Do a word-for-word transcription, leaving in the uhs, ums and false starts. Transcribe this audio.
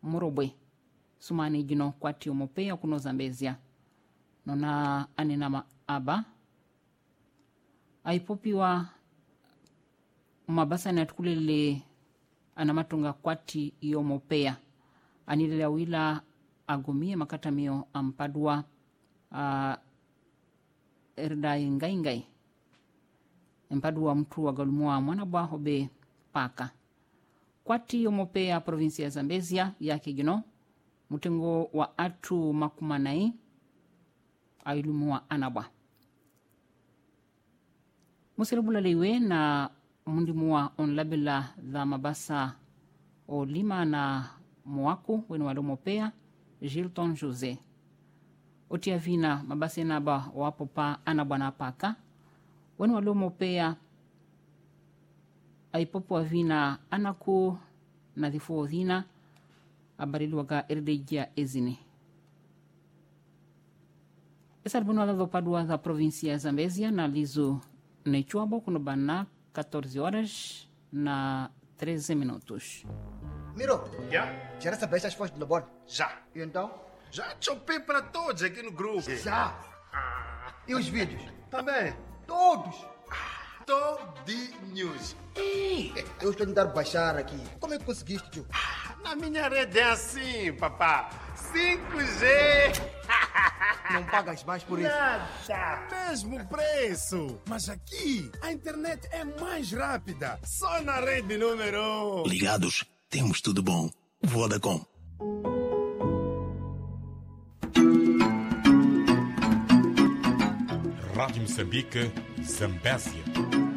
Murobwe sumani jino kwati umopea kuno Zambezia nona anenama aba aipopiwa mabasa na tukulele anamatunga kwati iyo mopea anilele wila agumie makatamio ampadua uh, erdai ngai ngai empadua mtu wagalumua mwanabwa hobe paka kwati iyo mopea provinsi ya Zambezia yake gino mutengo wa atu makumanai ailumua anabwa musilibula leiwe na mundimua onlabela dha mabasa o lima na muaku wenu walo mopea Gilton Jose otia vina mabasa naba wapo pa anabwa na paka wenu walo mopea aipopo wa vina anaku na dhifu dhina abarili waga erdejia ezini esa ribuno wala dhopadua dha provinsia ya Zambezia na lizo nechuabo kunubana catorze horas na treze minutos. Miro, Já? já recebeste essas fotos de Lebon? Já. E então? Já chopei para todos aqui no grupo. Já. E os vídeos? Também. Todos. Todinhos. Ei, eu estou a tentar baixar aqui. Como é que conseguiste, tio? Na minha rede é assim, papá. cinco G. Não pagas mais por isso? Nada. Mesmo preço. Mas aqui a internet é mais rápida. Só na rede número um. Ligados, temos tudo bom. Vodacom. Rádio Moçambique, Zambésia.